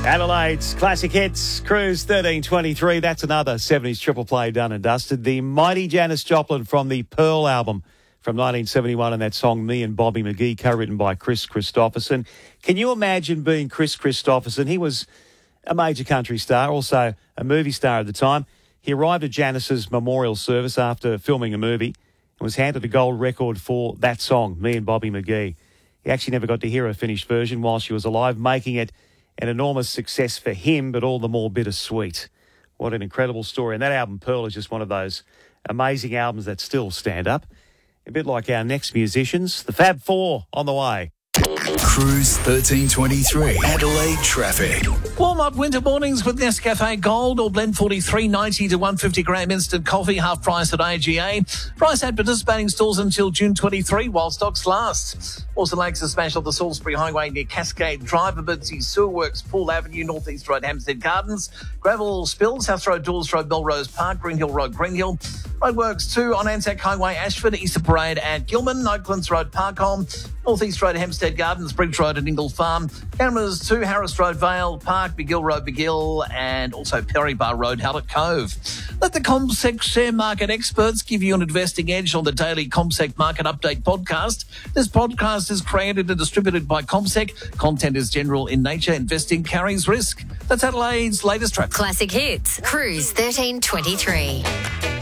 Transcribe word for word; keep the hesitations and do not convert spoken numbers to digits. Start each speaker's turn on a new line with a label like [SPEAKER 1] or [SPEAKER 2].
[SPEAKER 1] Adelaide's classic hits, Cruise thirteen twenty-three. That's another seventies triple play done and dusted. The mighty Janis Joplin from the Pearl album from nineteen seventy-one, and that song Me and Bobby McGee, co-written by Chris Christopherson. Can you imagine being Chris Christopherson? He was a major country star, also a movie star at the time. He arrived at Janis's memorial service after filming a movie and was handed a gold record for that song, Me and Bobby McGee. He actually never got to hear a finished version while she was alive, making it an enormous success for him, but all the more bittersweet. What an incredible story. And that album, Pearl, is just one of those amazing albums that still stand up. A bit like our next musicians, the Fab Four on the way.
[SPEAKER 2] Cruise thirteen twenty-three, Adelaide traffic.
[SPEAKER 3] Warm up winter mornings with Nescafe Gold or blend forty-three ninety to one hundred fifty gram instant coffee, half price at A G A. Price at participating stores until June twenty-third while stocks last. Also Lakes are smashed off the Salisbury Highway near Cascade Drive, Emergency Sewer Works, Poole Avenue, North East Road, Hampstead Gardens. Gravel spills, South Road, Dawes Road, Melrose Park, Green Hill Road, Green Hill. Roadworks two on Anzac Highway, Ashford, Easter Parade at Gilman, Oaklands Road, Parkholm, North East Road, Hampstead Gardens, Bridge Road at Ingle Farm, Cameras two, Harris Road, Vale, Park, Begill Road, Begill, and also Perry Bar Road, Hallett Cove. Let the CommSec share market experts give you an investing edge on the daily CommSec Market Update podcast. This podcast is created and distributed by CommSec. Content is general in nature. Investing carries risk. That's Adelaide's latest track.
[SPEAKER 4] Classic hits, Cruise thirteen twenty-three.